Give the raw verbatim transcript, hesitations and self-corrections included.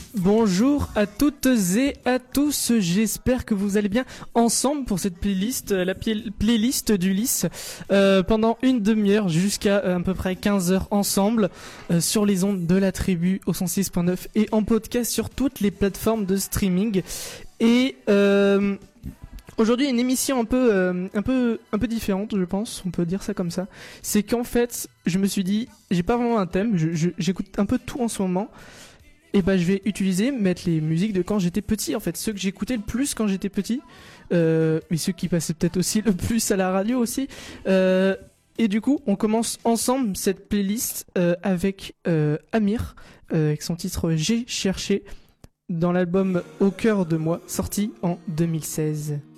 Bonjour à toutes et à tous, j'espère que vous allez bien ensemble pour cette playlist, la pla- playlist du Lys, euh, pendant une demi-heure jusqu'à euh, à peu près quinze heures ensemble, euh, sur les ondes de la tribu au cent six point neuf et en podcast sur toutes les plateformes de streaming. Et euh, aujourd'hui une émission un peu, euh, un peu, un peu différente, je pense, on peut dire ça comme ça. C'est qu'en fait, je me suis dit, j'ai pas vraiment un thème, je, je, j'écoute un peu tout en ce moment. Et bah je vais utiliser, mettre les musiques de quand j'étais petit, en fait, ceux que j'écoutais le plus quand j'étais petit, euh, mais ceux qui passaient peut-être aussi le plus à la radio aussi. Euh, et du coup, on commence ensemble cette playlist euh, avec euh, Amir, euh, avec son titre J'ai cherché, dans l'album Au cœur de moi, sorti en deux mille seize.